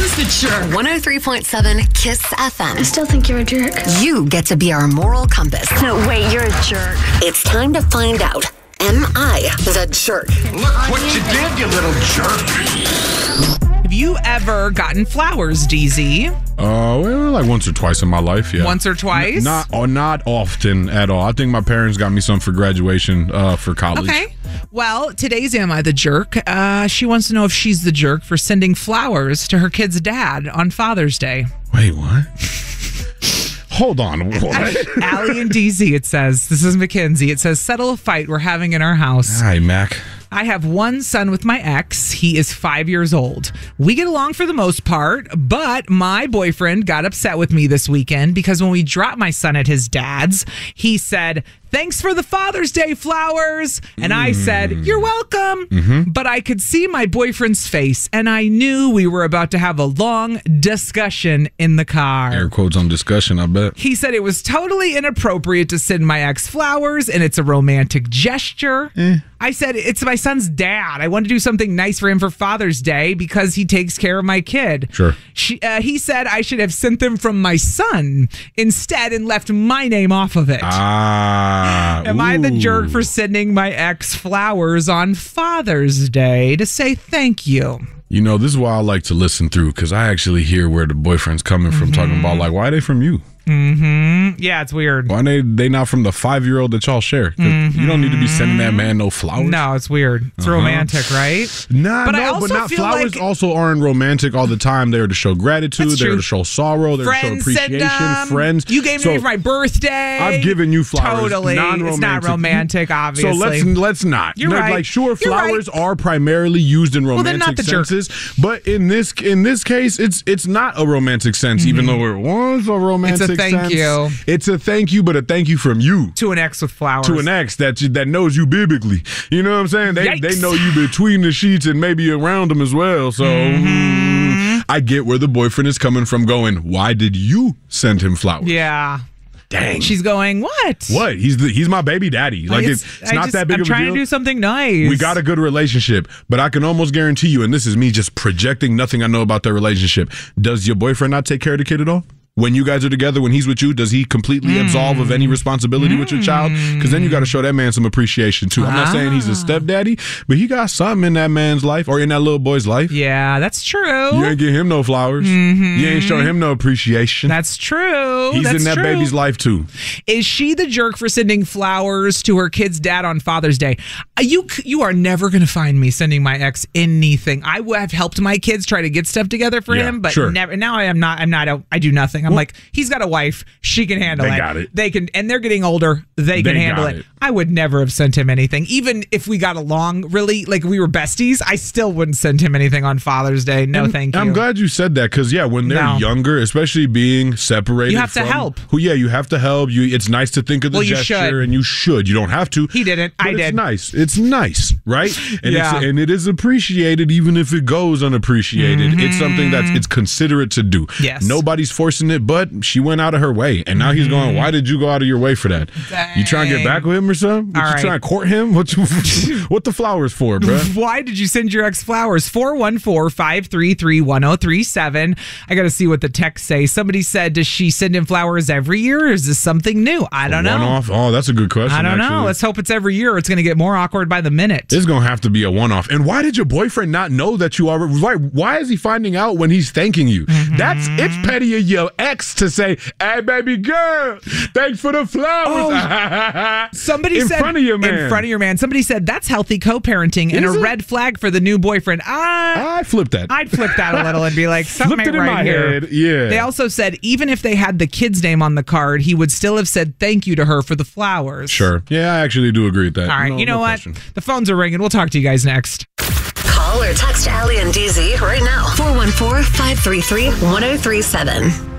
Who's the jerk? 103.7 KISS FM. I still think you're a jerk. You get to be our moral compass. No, wait, you're a jerk. It's time to find out. Am I the jerk? Look what you did, you little jerk. Have you ever gotten flowers, DZ? Well, like once or twice in my life, yeah. Once or twice? Not often at all. I think my parents got me some for graduation for college. Okay. Well, today's Am I the Jerk? She wants to know if she's the jerk for sending flowers to her kid's dad on Father's Day. Wait, what? Hold on. What? Allie and DZ, it says. This is Mackenzie. It says, settle a fight we're having in our house. Hi, Mac. I have one son with my ex. He is 5 years old. We get along for the most part, but my boyfriend got upset with me this weekend because when we dropped my son at his dad's, he said, "Thanks for the Father's Day flowers." And I said, "You're welcome." Mm-hmm. But I could see my boyfriend's face, and I knew we were about to have a long discussion in the car. Air quotes on discussion, I bet. He said it was totally inappropriate to send my ex flowers, and it's a romantic gesture. I said, it's my son's dad. I want to do something nice for him for Father's Day because he takes care of my kid. Sure. He said I should have sent them from my son instead and left my name off of it. Am I the jerk for sending my ex flowers on Father's Day to say thank you? You know, this is why I like to listen through, because I actually hear where the boyfriend's coming from, talking about, like, why are they from you? Yeah, it's weird. Why they not from the 5-year-old that y'all share? 'Cause you don't need to be sending that man no flowers. No, it's weird. It's romantic, right? But I also not feel flowers like- also aren't romantic all the time. They're to show gratitude. That's They're true. to show sorrow. They're to show Friends send appreciation. them. Friends. You gave me for my birthday. I've given you flowers. Totally. Non-romantic. It's not romantic, obviously. So let's not. You're right. Like, sure, You're flowers right. are primarily used in then romantic not the jerk. senses, but in this case, it's not a romantic sense, even though it was a romantic sense. It's a thank you. It's a thank you, but a thank you from you. To an ex with flowers. To an ex that knows you biblically. You know what I'm saying? They Yikes. know you between the sheets and maybe around them as well. So I get where the boyfriend is coming from going, why did you send him flowers? Yeah. Dang. She's going, what? What? He's my baby daddy. Like it's not that big I'm of a trying deal. to do something nice. We got a good relationship, but I can almost guarantee you, and this is me just projecting nothing I know about their relationship. Does your boyfriend not take care of the kid at all? When you guys are together, when he's with you, does he completely absolve of any responsibility with your child? Because then you got to show that man some appreciation too. I'm not saying he's a stepdaddy, but he got something in that man's life or in that little boy's life. Yeah, that's true. You ain't give him no flowers. You ain't show him no appreciation. That's true. He's in that baby's life too. Is she the jerk for sending flowers to her kid's dad on Father's Day? You are never going to find me sending my ex anything. I have helped my kids try to get stuff together for him, but never. Now I do nothing. I'm like, he's got a wife. She can handle it. They got it. They can, and they're getting older. They can handle it. I would never have sent him anything. Even if we got along really, like we were besties, I still wouldn't send him anything on Father's Day. No, thank you. I'm glad you said that because, when they're younger, especially being separated. You have to help. You have to help. It's nice to think of the gesture, and you should. You don't have to. He didn't. I did. It's nice. It's nice, right? And Yeah. and it is appreciated, even if it goes unappreciated. It's something it's considerate to do. Yes. Nobody's forcing it, but she went out of her way, and now he's going, why did you go out of your way for that? Dang. You trying to get back with him or something? All you right. trying to court him? What the flowers for, bro? Why did you send your ex flowers? 414-533-1037. I got to see what the texts say. Somebody said, does she send him flowers every year, or is this something new? I don't know. One-off? Oh, that's a good question. I don't know. actually. Let's hope it's every year. It's going to get more awkward by the minute. It's going to have to be a one-off. And why did your boyfriend not know that you are? Why is he finding out when he's thanking you? It's petty of your ex to say, hey, baby girl, thanks for the flowers. Somebody said, in front of your man. In front of your man. Somebody said, that's healthy co-parenting and Is a it? red flag for the new boyfriend. I flipped that. I'd flip that a little and be like, something Flipped it ain't in right my here. head. Yeah. They also said, even if they had the kid's name on the card, he would still have said thank you to her for the flowers. Sure. Yeah, I actually do agree with that. All right. You know what? The phones are ringing. We'll talk to you guys next. Call or text Allie and DZ right now. 414-533-1037.